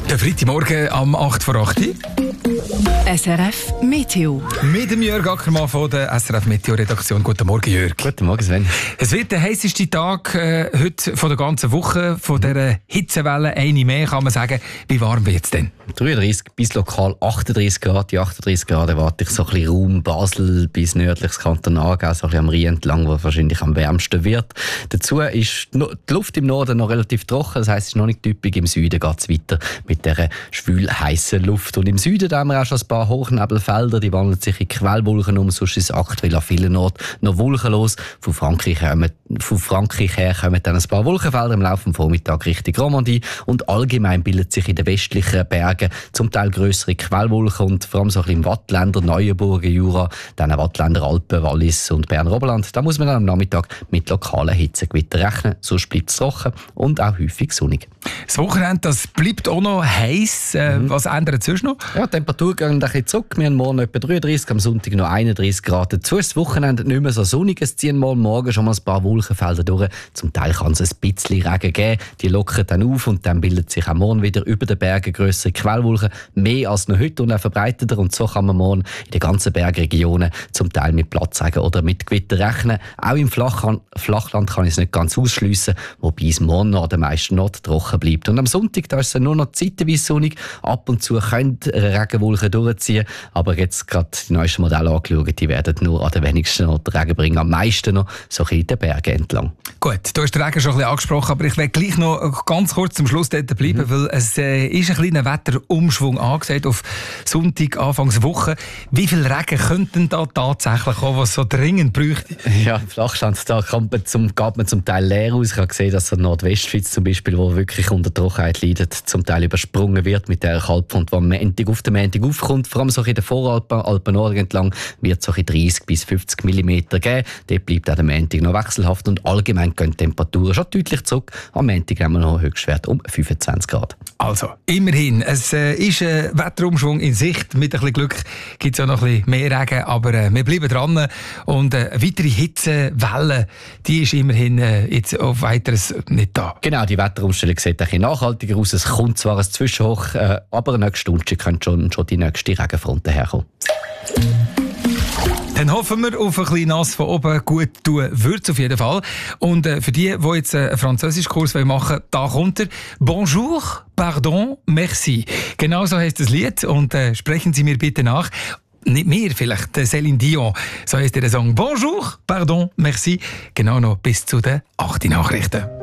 Der Freitagmorgen am 8 vor 8. SRF Meteo. Mit dem Jörg Ackermann von der SRF Meteo-Redaktion. Guten Morgen, Jörg. Guten Morgen, Sven. Es wird der heisseste Tag heute von der ganzen Woche, von dieser Hitzewelle. Eine mehr kann man sagen. Wie warm wird es denn? 33 bis lokal 38 Grad. Die 38 Grad erwarte ich so ein bisschen Raum Basel bis nördliches Kanton Aargau, so ein bisschen am Rhein entlang, wo wahrscheinlich am wärmsten wird. Dazu ist die Luft im Norden noch relativ trocken, das heisst, es ist noch nicht typisch. Im Süden geht es weiter mit dieser schwül heißen Luft. Und im Süden haben wir auch schon ein paar Hochnebelfelder, die wandeln sich in Quellwolken um, sonst ist es aktuell an vielen Orten noch wolkenlos. Von Frankreich her kommen dann ein paar Wolkenfelder im Laufe des Vormittags Richtung Romandie und allgemein bildet sich in den westlichen Bergen zum Teil grössere Quellwolken und vor allem so ein bisschen im Wattländer, Neuenburger Jura, dann Wattländer Alpen, Wallis und Berner-Oberland. Da muss man dann am Nachmittag mit lokalen Hitzegewittern rechnen, sonst bleibt es trocken und auch häufig sonnig. Das Wochenende, das bleibt auch noch heiß. Was ändert sonst noch? Ja, die Temperatur geht ein bisschen zurück. Wir haben morgen etwa 33, am Sonntag noch 31 Grad. Dazu ist das Wochenende nicht mehr so sonnig. Es ziehen morgen schon mal ein paar Wolkenfelder durch. Zum Teil kann es ein bisschen Regen geben. Die lockern dann auf und dann bildet sich auch morgen wieder über den Bergen grössere Quellwolken. Mehr als noch heute und auch verbreiteter. Und so kann man morgen in den ganzen Bergregionen zum Teil mit Platzregen oder mit Gewitter rechnen. Auch im Flachland kann ich es nicht ganz ausschliessen, wobei es morgen noch an den meisten Orten trocken bleibt. Und am Sonntag da ist es nur noch zeitweise sonnig. Ab und zu können Regenwolken durchziehen, aber jetzt gerade die neuesten Modelle angeschaut, die werden nur an den wenigsten Orten Regen bringen, am meisten noch so ein bisschen in den Bergen entlang. Gut, du hast den Regen schon ein bisschen angesprochen, aber ich will gleich noch ganz kurz zum Schluss dort bleiben, weil es ist ein kleiner Wetterumschwung angesagt auf Sonntag, Anfangswoche. Wie viel Regen könnten da tatsächlich kommen, was so dringend bräuchte? Ja, im Flachland, da geht man zum Teil leer aus. Ich habe gesehen, dass der Nordwestschweiz zum Beispiel, wo wirklich unter Trockenheit leidet, zum Teil übersprungen wird mit der Kaltfront, die am Montag aufkommt. Vor allem so in den Voralpen, Alpen-Nord entlang, wird es so 30 bis 50 mm geben. Dort bleibt auch der Montag noch wechselhaft und allgemein gehen die Temperaturen schon deutlich zurück. Am Montag haben wir noch einen Höchstwert um 25 Grad. Also, immerhin, es ist ein Wetterumschwung in Sicht. Mit ein bisschen Glück gibt es auch noch ein bisschen mehr Regen, aber wir bleiben dran. Und eine weitere Hitzewelle, die ist immerhin jetzt auf weiteres nicht da. Genau, die Wetterumstellung sieht ein bisschen nachhaltiger aus. Es kommt zwar ein Zwischenhoch, aber nächste Stunde könnte schon die nächste Regenfront herkommen. Dann hoffen wir auf ein bisschen nass von oben. Gut tun wird es auf jeden Fall. Und für die jetzt einen Französischkurs machen wollen, da kommt er. Bonjour, pardon, merci. Genau so heisst das Lied und sprechen Sie mir bitte nach. Nicht mehr vielleicht, Céline Dion. So heisst der Song. Bonjour, pardon, merci. Genau noch bis zu den 8 Nachrichten.